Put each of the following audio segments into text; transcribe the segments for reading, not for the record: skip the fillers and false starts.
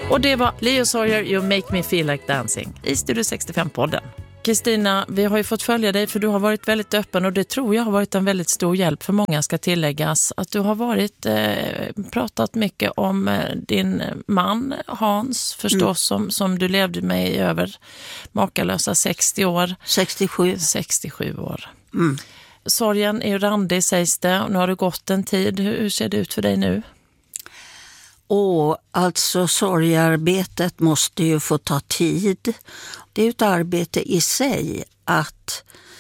Och det var Leo Sawyer, You Make Me Feel Like Dancing i Studio 65-podden. Kristina, vi har ju fått följa dig för du har varit väldigt öppen och det tror jag har varit en väldigt stor hjälp för många ska tilläggas. Att du har varit pratat mycket om din man Hans förstås som du levde med i över makalösa 60 år. 67 år. Mm. Sorgen är ju randig sägs det och nu har det gått en tid. Hur ser det ut för dig nu? Alltså sorgearbetet måste ju få ta tid. Det är ett arbete i sig att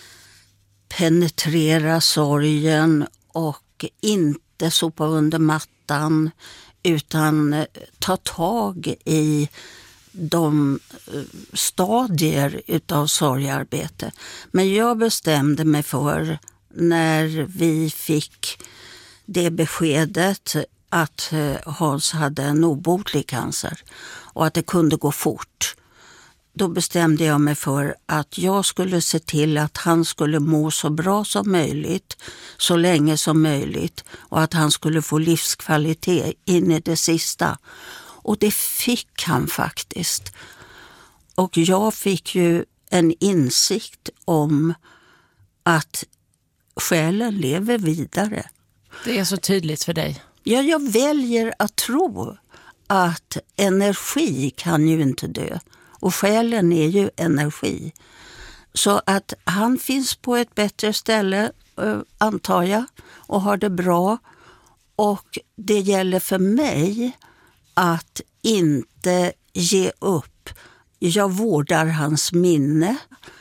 penetrera sorgen och inte sopa under mattan utan ta tag i de stadier utav sorgearbete. Men jag bestämde mig för när vi fick det beskedet att Hans hade en obotlig cancer och att det kunde gå fort. Då bestämde jag mig för att jag skulle se till att han skulle må så bra som möjligt, så länge som möjligt och att han skulle få livskvalitet in i det sista. Och det fick han faktiskt. Och jag fick ju en insikt om att själen lever vidare. Det är så tydligt för dig. Ja, jag väljer att tro att energi kan ju inte dö. Och själen är ju energi. Så att han finns på ett bättre ställe, antar jag, och har det bra. Och det gäller för mig att inte ge upp. Jag vårdar hans minne.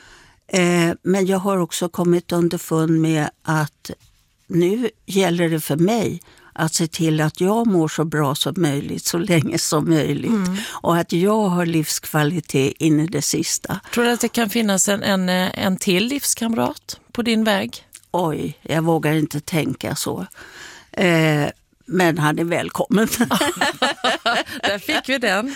Men jag har också kommit underfund med att nu gäller det för mig att se till att jag mår så bra som möjligt, så länge som möjligt. Och att jag har livskvalitet in i det sista. Tror du att det kan finnas en till livskamrat på din väg? Oj, jag vågar inte tänka så. Men han är välkommen. Där fick vi den.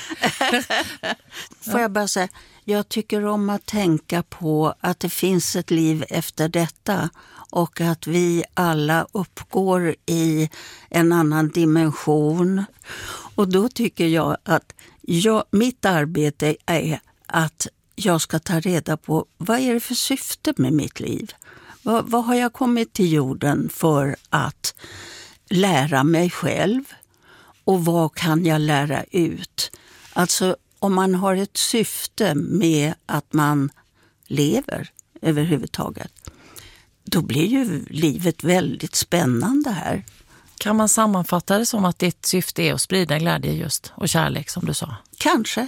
Får jag bara säga, jag tycker om att tänka på att det finns ett liv efter detta. Och att vi alla uppgår i en annan dimension. Och då tycker jag att mitt arbete är att jag ska ta reda på vad är det för syfte med mitt liv. Vad har jag kommit till jorden för att lära mig själv? Och vad kan jag lära ut? Alltså om man har ett syfte med att man lever överhuvudtaget. Då blir ju livet väldigt spännande här. Kan man sammanfatta det som att ditt syfte är att sprida glädje just och kärlek som du sa? Kanske.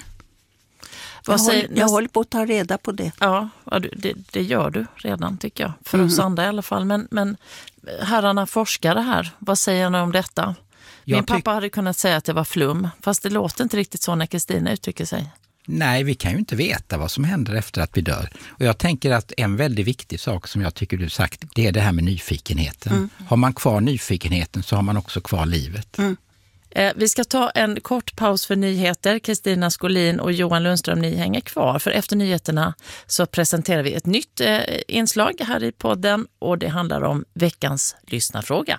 Jag håller på att ta reda på det. Ja, det gör du redan tycker jag. För oss andra i alla fall. Men herrarna forskare här, vad säger ni om detta? Min pappa hade kunnat säga att det var flum. Fast det låter inte riktigt så när Kristina uttrycker sig. Nej, vi kan ju inte veta vad som händer efter att vi dör. Och jag tänker att en väldigt viktig sak som jag tycker du sagt, det är det här med nyfikenheten. Har man kvar nyfikenheten så har man också kvar livet. Vi ska ta en kort paus för nyheter. Kristina Skolin och Johan Lundström, ni hänger kvar. För efter nyheterna så presenterar vi ett nytt inslag här i podden. Och det handlar om veckans lyssnarfråga.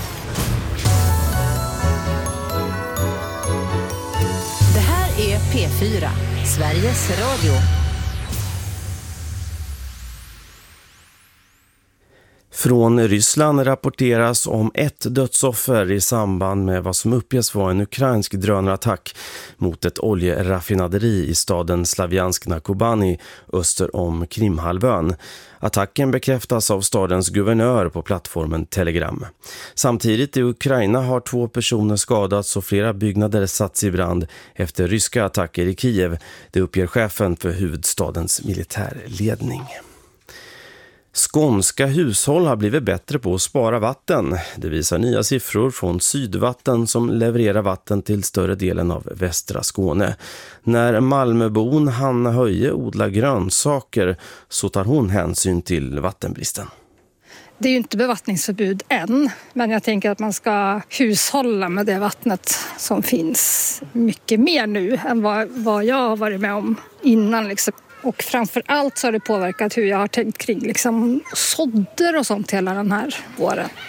Det här är P4, Sveriges Radio. Från Ryssland rapporteras om ett dödsoffer i samband med vad som uppges vara en ukrainsk drönarattack mot ett oljeraffinaderi i staden Slaviansk na Kubani öster om Krimhalvön. Attacken bekräftas av stadens guvernör på plattformen Telegram. Samtidigt i Ukraina har 2 personer skadats och flera byggnader satts i brand efter ryska attacker i Kiev. Det uppger chefen för huvudstadens militärledning. Skånska hushåll har blivit bättre på att spara vatten. Det visar nya siffror från Sydvatten som levererar vatten till större delen av västra Skåne. När Malmöbon Hanna Höje odlar grönsaker så tar hon hänsyn till vattenbristen. Det är ju inte bevattningsförbud än, men jag tänker att man ska hushålla med det vattnet som finns mycket mer nu än vad jag har varit med om innan liksom. Och framför allt så har det påverkat hur jag har tänkt kring sådder och sånt hela den här våren.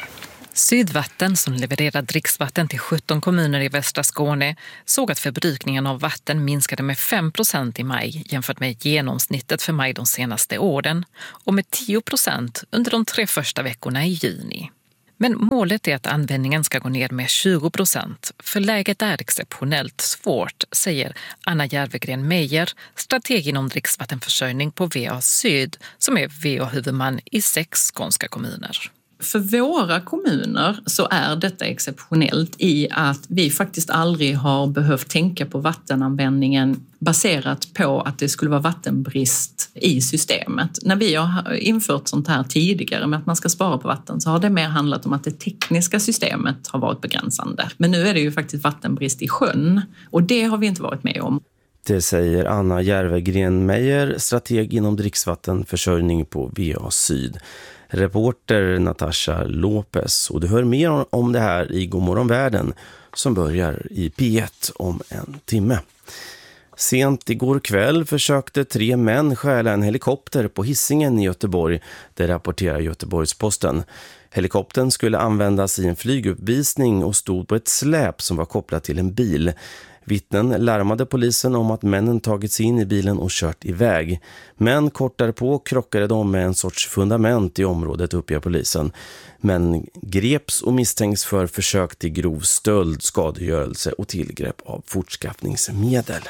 Sydvatten, som levererar dricksvatten till 17 kommuner i västra Skåne, såg att förbrukningen av vatten minskade med 5% i maj jämfört med genomsnittet för maj de senaste åren och med 10% under de 3 första veckorna i juni. Men målet är att användningen ska gå ner med 20%, för läget är exceptionellt svårt, säger Anna Järvegren Meijer, strateg inom dricksvattenförsörjning på VA Syd, som är VA-huvudman i 6 skånska kommuner. För våra kommuner så är detta exceptionellt i att vi faktiskt aldrig har behövt tänka på vattenanvändningen baserat på att det skulle vara vattenbrist i systemet. När vi har infört sånt här tidigare med att man ska spara på vatten så har det mer handlat om att det tekniska systemet har varit begränsande. Men nu är det ju faktiskt vattenbrist i sjön och det har vi inte varit med om. Det säger Anna Järvegren Meijer, strateg inom dricksvattenförsörjning på VA Syd. Reporter Natasha Lopez, och du hör mer om det här i Godmorgon Världen som börjar i P1 om en timme. Sent igår kväll försökte 3 män stjäla en helikopter på Hisingen i Göteborg, det rapporterar Göteborgs-Posten. Helikoptern skulle användas i en flyguppvisning och stod på ett släp som var kopplat till en bil. Vittnen larmade polisen om att männen tagit sig in i bilen och kört iväg. Men kort därpå krockade de med en sorts fundament i området, uppger polisen. Men greps och misstänks för försök till grov stöld, skadegörelse och tillgrepp av fortskaffningsmedel.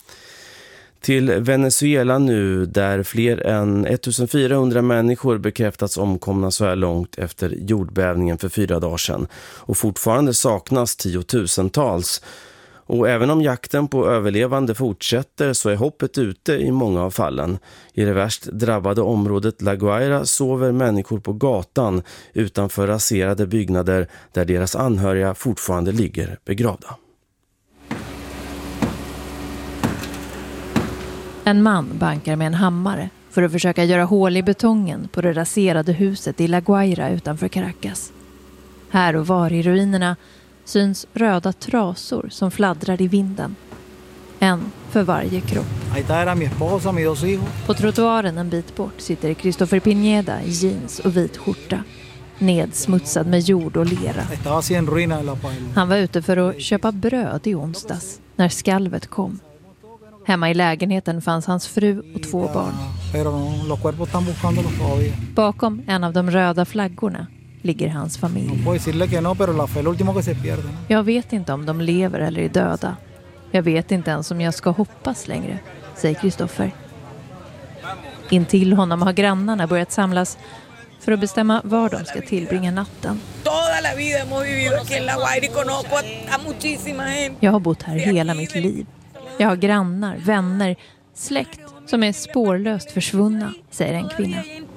Till Venezuela nu, där fler än 1400 människor bekräftats omkomna så här långt efter jordbävningen för 4 dagar sedan. Och fortfarande saknas 10-tusentals. Och även om jakten på överlevande fortsätter så är hoppet ute i många av fallen. I det värst drabbade området La Guaira sover människor på gatan utanför raserade byggnader där deras anhöriga fortfarande ligger begravda. En man bankar med en hammare för att försöka göra hål i betongen på det raserade huset i La Guaira utanför Caracas. Här och var i ruinerna syns röda trasor som fladdrar i vinden. En för varje kropp. På trottoaren en bit bort sitter Christopher Pineda i jeans och vit skjorta, nedsmutsad med jord och lera. Han var ute för att köpa bröd i onsdags när skalvet kom. Hemma i lägenheten fanns hans fru och 2 barn. Bakom en av de röda flaggorna ligger hans familj. Jag vet inte om de lever eller är döda. Jag vet inte ens om jag ska hoppas längre, säger Christopher. Intill honom har grannarna börjat samlas för att bestämma var de ska tillbringa natten. Jag har bott här hela mitt liv. Jag har grannar, vänner, släkt som är spårlöst försvunna, säger en kvinna.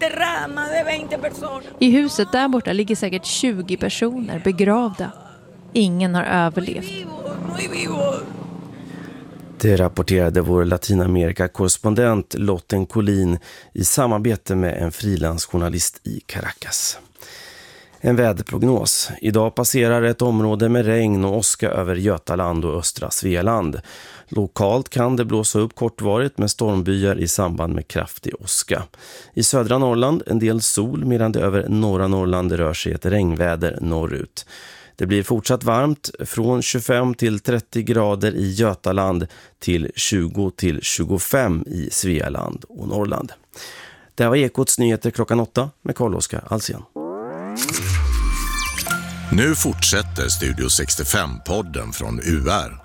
I huset där borta ligger säkert 20 personer begravda. Ingen har överlevt. Det rapporterade vår Latinamerika-korrespondent Lotten Collin i samarbete med en frilansjournalist i Caracas. En väderprognos. Idag passerar ett område med regn och åska över Götaland och östra Svealand. Lokalt kan det blåsa upp kortvarigt med stormbyar i samband med kraftig åska. I södra Norrland en del sol, medan det över norra Norrland rör sig ett regnväder norrut. Det blir fortsatt varmt, från 25 till 30 grader i Götaland till 20 till 25 i Svealand och Norrland. Det var Ekots nyheter klockan 8 med Carl-Oskar Alsen. Nu fortsätter Studio 65-podden från UR.